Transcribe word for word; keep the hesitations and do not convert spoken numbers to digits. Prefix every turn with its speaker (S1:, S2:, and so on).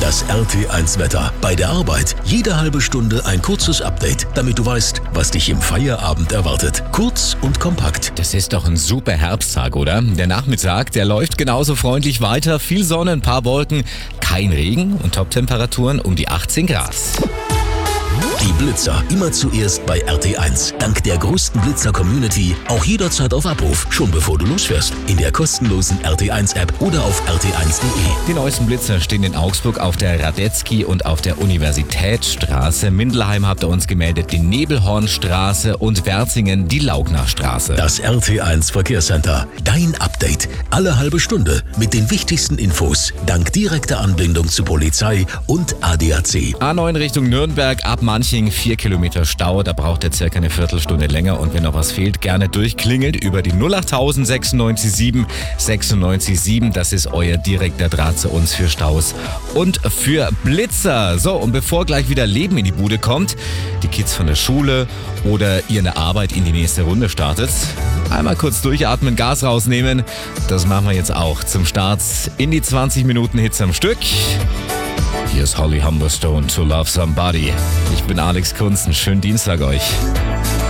S1: Das R T eins Wetter. Bei der Arbeit jede halbe Stunde ein kurzes Update, damit du weißt, was dich im Feierabend erwartet. Kurz und kompakt.
S2: Das ist doch ein super Herbsttag, oder? Der Nachmittag, der läuft genauso freundlich weiter. Viel Sonne, ein paar Wolken, kein Regen und Top-Temperaturen um die achtzehn Grad.
S1: Die Blitzer immer zuerst bei R T eins. Dank der größten Blitzer-Community auch jederzeit auf Abruf, schon bevor du losfährst. In der kostenlosen R T eins App oder auf r t eins punkt de.
S2: Die neuesten Blitzer stehen in Augsburg auf der Radetzky und auf der Universitätsstraße. Mindelheim habt ihr uns gemeldet, die Nebelhornstraße und Werzingen die Laugnerstraße.
S1: Das R T eins Verkehrscenter. Dein Update. Alle halbe Stunde mit den wichtigsten Infos. Dank direkter Anbindung zu Polizei und A D A C.
S2: A neun Richtung Nürnberg, ab Manching, vier Kilometer Stau. Da braucht ihr circa eine Viertelstunde länger. Und wenn noch was fehlt, gerne durchklingelt über die null acht null sechs neun sieben sechs neun sieben. Das ist euer direkter Draht zu uns für Staus und für Blitzer. So, und bevor gleich wieder Leben in die Bude kommt, die Kids von der Schule oder ihr eine Arbeit in die nächste Runde startet, einmal kurz durchatmen, Gas rausnehmen. Das machen wir jetzt auch zum Start in die zwanzig Minuten Hits am Stück. Hier ist Holly Humberstone, To Love Somebody. Ich bin Alex Kunz, einen schönen Dienstag euch.